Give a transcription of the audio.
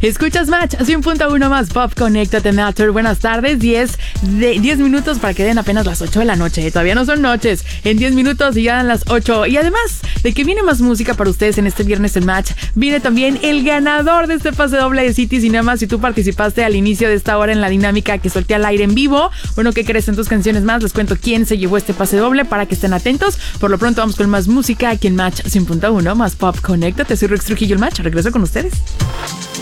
Escuchas Match, 100.1 más Pop, conéctate Matter. Buenas tardes, 10 minutos para que den apenas las 8 de la noche. Todavía no son noches, en 10 minutos y ya dan las 8. Y además de que viene más música para ustedes en este viernes en Match, viene también el ganador de este pase doble de City Cinema. Si tú participaste al inicio de esta hora en la dinámica que solté al aire en vivo, bueno, ¿qué crees? En tus canciones más les cuento quién se llevó este pase doble para que estén atentos. Por lo pronto vamos con más música aquí en Match 100.1 más Pop, conéctate. Soy Rex Trujillo, el Match. Regreso con ustedes.